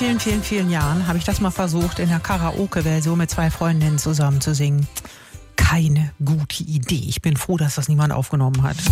vielen, vielen, vielen Jahren habe ich das mal versucht, in der Karaoke-Version mit 2 Freundinnen zusammen zu singen. Keine gute Idee. Ich bin froh, dass das niemand aufgenommen hat.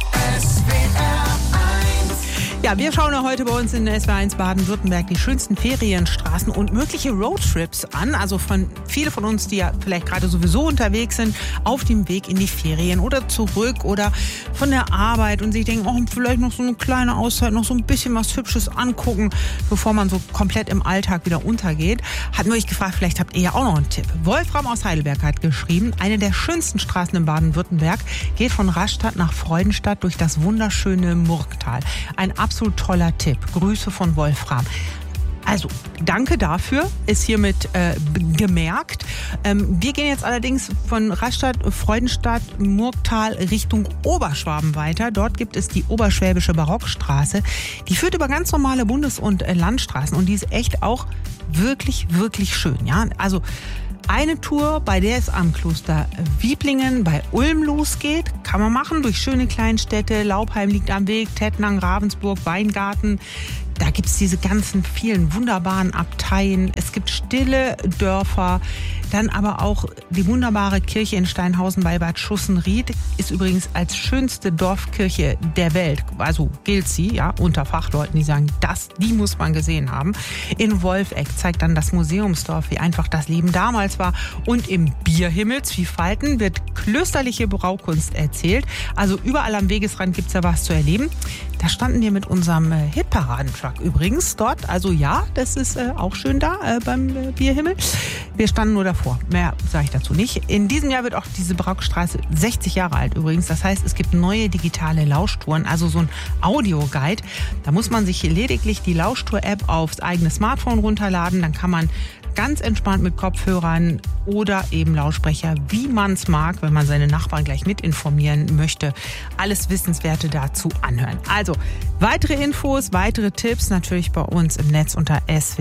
Ja, wir schauen ja heute bei uns in SWR1 Baden-Württemberg die schönsten Ferienstraßen und mögliche Roadtrips an. Also viele von uns, die ja vielleicht gerade sowieso unterwegs sind, auf dem Weg in die Ferien oder zurück oder von der Arbeit und sich denken, oh, vielleicht noch so eine kleine Auszeit, noch so ein bisschen was Hübsches angucken, bevor man so komplett im Alltag wieder untergeht. Hatten wir euch gefragt, vielleicht habt ihr ja auch noch einen Tipp. Wolfram aus Heidelberg hat geschrieben, eine der schönsten Straßen in Baden-Württemberg geht von Rastatt nach Freudenstadt durch das wunderschöne Murgtal. Ein absolut toller Tipp. Grüße von Wolfram. Also, danke dafür, ist hiermit gemerkt. Wir gehen jetzt allerdings von Rastatt, Freudenstadt, Murgtal Richtung Oberschwaben weiter. Dort gibt es die Oberschwäbische Barockstraße. Die führt über ganz normale Bundes- und Landstraßen und die ist echt auch wirklich, wirklich schön. Ja? Also, eine Tour, bei der es am Kloster Wieblingen bei Ulm losgeht, kann man machen durch schöne Kleinstädte. Laubheim liegt am Weg, Tettnang, Ravensburg, Weingarten. Da gibt es diese ganzen vielen wunderbaren Abteien. Es gibt stille Dörfer. Dann aber auch die wunderbare Kirche in Steinhausen bei Bad Schussenried ist übrigens als schönste Dorfkirche der Welt. Also gilt sie, ja, unter Fachleuten, die sagen, die muss man gesehen haben. In Wolfegg zeigt dann das Museumsdorf, wie einfach das Leben damals war. Und im Bierhimmel, Zwiefalten, wird klösterliche Braukunst erzählt. Also überall am Wegesrand gibt's ja was zu erleben. Da standen wir mit unserem Hitparadentruck übrigens dort. Also ja, das ist auch schön da beim Bierhimmel. Wir standen nur davor. Mehr sage ich dazu nicht. In diesem Jahr wird auch diese Barockstraße 60 Jahre alt übrigens. Das heißt, es gibt neue digitale Lauschtouren, also so ein Audioguide. Da muss man sich lediglich die Lauschtour-App aufs eigene Smartphone runterladen. Dann kann man ganz entspannt mit Kopfhörern oder eben Lautsprecher, wie man es mag, wenn man seine Nachbarn gleich mit informieren möchte, alles Wissenswerte dazu anhören. Also, weitere Infos, weitere Tipps natürlich bei uns im Netz unter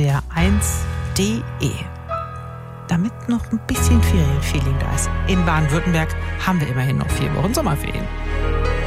swr1.de. Damit noch ein bisschen Ferienfeeling da ist. In Baden-Württemberg haben wir immerhin noch 4 Wochen Sommerferien.